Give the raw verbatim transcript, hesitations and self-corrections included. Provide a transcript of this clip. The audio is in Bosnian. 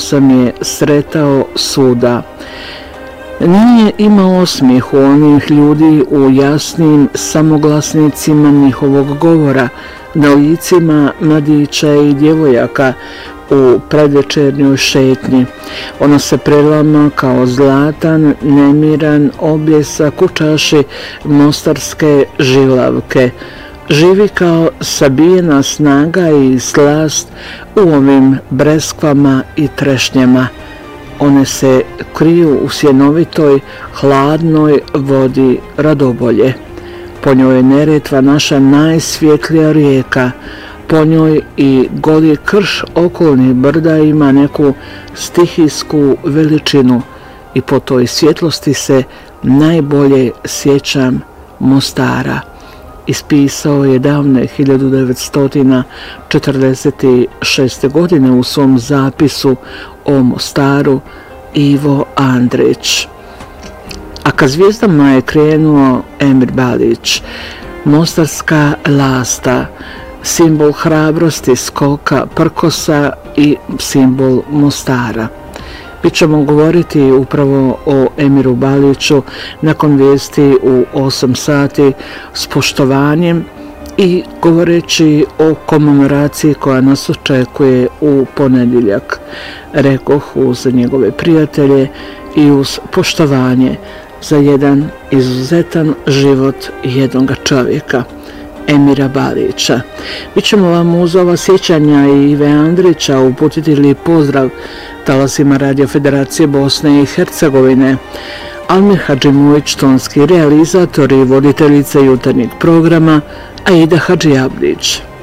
sam je sretao svuda. Nije imao osmijehu onih ljudi u jasnim samoglasnicima njihovog govora, na licima mladića i djevojaka u predvečernjoj šetnji. Ono se prelama kao zlatan, nemiran obljesak u čaši mostarske žilavke. Živi kao sabijena snaga i slast u ovim breskvama i trešnjama. One se kriju u sjenovitoj, hladnoj vodi Radobolje. Po njoj je Neretva naša najsvjetlija rijeka. Po njoj i goli krš okolnih brda ima neku stihijsku veličinu i po toj svjetlosti se najbolje sjećam Mostara. Ispisao je davne hiljadu devetsto četrdeset šeste. godine u svom zapisu o Mostaru Ivo Andrić. A ka zvijezdama je krenuo Emir Balić, mostarska lasta, simbol hrabrosti, skoka, prkosa i simbol Mostara. Mi ćemo govoriti upravo o Emiru Baliću nakon vijesti u osam sati s poštovanjem i govoreći o komemoraciji koja nas očekuje u ponedjeljak. Rekoh uz njegove prijatelje i uz poštovanje za jedan izuzetan život jednog čovjeka, Emira Balića. Mi ćemo vam uz ova sjećanja i Ive Andrića uputiti lijep pozdrav talasima Radio Federacije Bosne i Hercegovine. Almir Hadžimujić, tonski realizator i voditeljica jutarnjeg programa, Aida Hadžijablić.